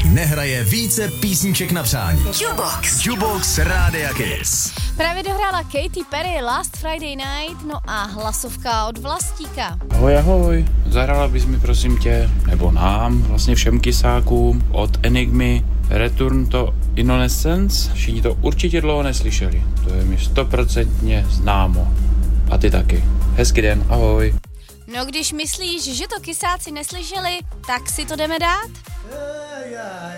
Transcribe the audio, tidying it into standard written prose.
nehraje více písniček na přání. Jukebox Rádia Kiss. Právě dohrála Katy Perry Last Friday Night, no a hlasovka od Vlastíka. Ahoj, zahrála bys mi prosím tě, nebo nám, vlastně všem kysákům, od Enigmy Return to Innocence. Všichni to určitě dlouho neslyšeli, to je mi 100% známo. A ty taky. Hezký den, ahoj. No když myslíš, že to kysáci neslyšeli, tak si to jdeme dát?